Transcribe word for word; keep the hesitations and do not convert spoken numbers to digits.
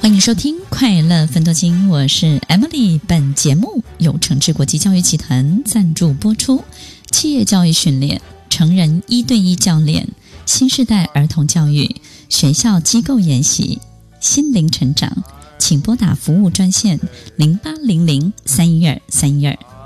欢迎收听快乐奋斗经，我是 Emily。 本节目由诚志国际教育集团赞助播出。企业教育训练、成人一对一教练、新世代儿童教育、学校机构研习、心灵成长，请拨打服务专线零八零零三一二三一二。